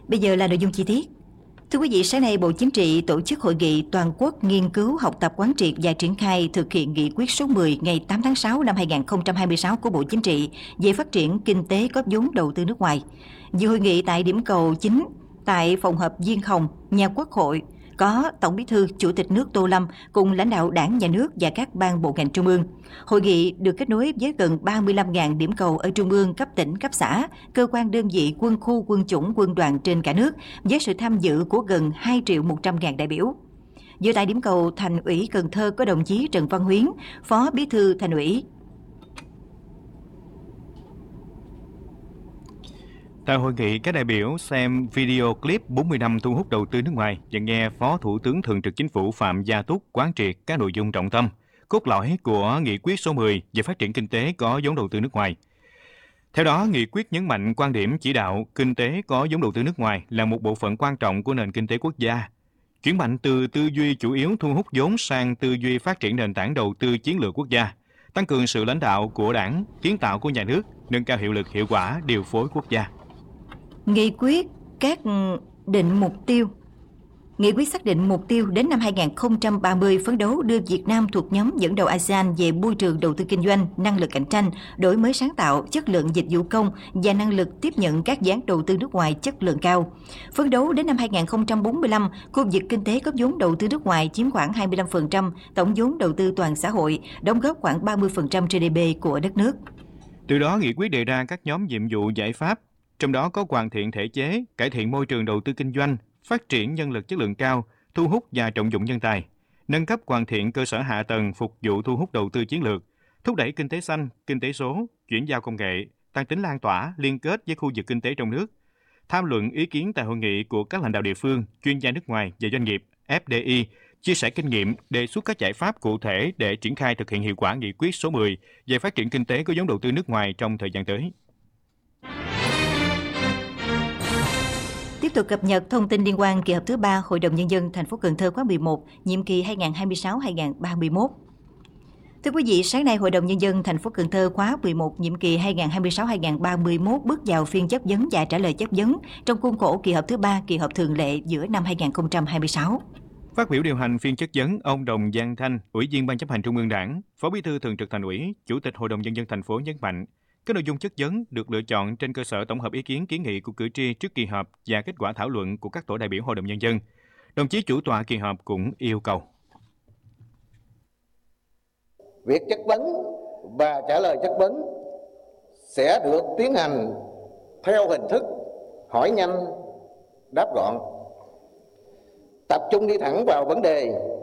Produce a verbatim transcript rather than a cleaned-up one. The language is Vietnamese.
Bây giờ là nội dung chi tiết. Thưa quý vị, sáng nay Bộ Chính trị tổ chức hội nghị toàn quốc nghiên cứu, học tập, quán triệt và triển khai thực hiện nghị quyết số mười ngày tám tháng sáu năm hai nghìn không trăm hai mươi sáu của Bộ Chính trị về phát triển kinh tế có vốn đầu tư nước ngoài. Dự hội nghị tại điểm cầu chính tại phòng họp Diên Hồng, nhà Quốc hội, có Tổng Bí thư, Chủ tịch nước Tô Lâm cùng lãnh đạo Đảng, Nhà nước và các ban bộ ngành trung ương. Hội nghị được kết nối với gần ba mươi lăm nghìn điểm cầu ở trung ương, cấp tỉnh, cấp xã, cơ quan đơn vị, quân khu, quân chủng, quân đoàn trên cả nước, với sự tham dự của gần hai triệu một trăm nghìn đại biểu. Dự tại điểm cầu Thành ủy Cần Thơ có đồng chí Trần Văn Huyến, Phó Bí thư Thành ủy. Tại hội nghị, các đại biểu xem video clip bốn mươi năm thu hút đầu tư nước ngoài và nghe Phó Thủ tướng Thường trực Chính phủ Phạm Gia Túc quán triệt các nội dung trọng tâm, cốt lõi của nghị quyết số mười về phát triển kinh tế có vốn đầu tư nước ngoài. Theo đó, nghị quyết nhấn mạnh quan điểm chỉ đạo kinh tế có vốn đầu tư nước ngoài là một bộ phận quan trọng của nền kinh tế quốc gia. Chuyển mạnh từ tư duy chủ yếu thu hút vốn sang tư duy phát triển nền tảng đầu tư chiến lược quốc gia, tăng cường sự lãnh đạo của Đảng, kiến tạo của nhà nước, nâng cao hiệu lực hiệu quả điều phối quốc gia. Nghị quyết các định mục tiêu. Nghị quyết xác định mục tiêu đến năm hai nghìn không trăm ba mươi phấn đấu đưa Việt Nam thuộc nhóm dẫn đầu a sê an về môi trường đầu tư kinh doanh, năng lực cạnh tranh, đổi mới sáng tạo, chất lượng dịch vụ công và năng lực tiếp nhận các dự án đầu tư nước ngoài chất lượng cao. Phấn đấu đến năm hai nghìn không trăm bốn mươi lăm, khu vực kinh tế có vốn đầu tư nước ngoài chiếm khoảng hai mươi lăm phần trăm tổng vốn đầu tư toàn xã hội, đóng góp khoảng ba mươi phần trăm giê đê pê của đất nước. Từ đó, nghị quyết đề ra các nhóm nhiệm vụ giải pháp, trong đó có hoàn thiện thể chế, cải thiện môi trường đầu tư kinh doanh, phát triển nhân lực chất lượng cao, thu hút và trọng dụng nhân tài, nâng cấp hoàn thiện cơ sở hạ tầng phục vụ thu hút đầu tư chiến lược, thúc đẩy kinh tế xanh, kinh tế số, chuyển giao công nghệ, tăng tính lan tỏa, liên kết với khu vực kinh tế trong nước. Tham luận ý kiến tại hội nghị của các lãnh đạo địa phương, chuyên gia nước ngoài và doanh nghiệp ép đê i, chia sẻ kinh nghiệm, đề xuất các giải pháp cụ thể để triển khai thực hiện hiệu quả nghị quyết số mười về phát triển kinh tế có vốn đầu tư nước ngoài trong thời gian tới. Tiếp tục cập nhật thông tin liên quan kỳ họp thứ ba Hội đồng Nhân dân thành phố Cần Thơ khóa mười một, nhiệm kỳ hai nghìn không trăm hai mươi sáu đến hai nghìn không trăm ba mươi mốt. Thưa quý vị, sáng nay Hội đồng Nhân dân thành phố Cần Thơ khóa mười một, nhiệm kỳ hai nghìn không trăm hai mươi sáu đến hai nghìn không trăm ba mươi mốt bước vào phiên chất vấn và trả lời chất vấn trong khuôn khổ kỳ họp thứ ba, kỳ họp thường lệ giữa năm hai nghìn không trăm hai mươi sáu. Phát biểu điều hành phiên chất vấn, ông Đồng Giang Thanh, Ủy viên Ban chấp hành Trung ương Đảng, Phó Bí thư Thường trực Thành ủy, Chủ tịch Hội đồng Nhân dân thành phố nhấn mạnh, các nội dung chất vấn được lựa chọn trên cơ sở tổng hợp ý kiến kiến nghị của cử tri trước kỳ họp và kết quả thảo luận của các tổ đại biểu Hội đồng Nhân dân. Đồng chí chủ tọa kỳ họp cũng yêu cầu việc chất vấn và trả lời chất vấn sẽ được tiến hành theo hình thức hỏi nhanh, đáp gọn, tập trung đi thẳng vào vấn đề